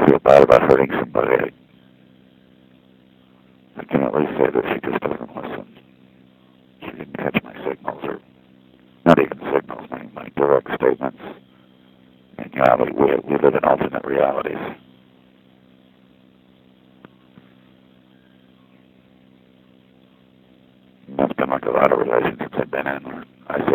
feel bad about hurting somebody, I can at least say that she just doesn't listen. She didn't catch my signals, or not even signals, my direct statements. And we live in alternate realities. And that's been like a lot of relationships I've been in where I say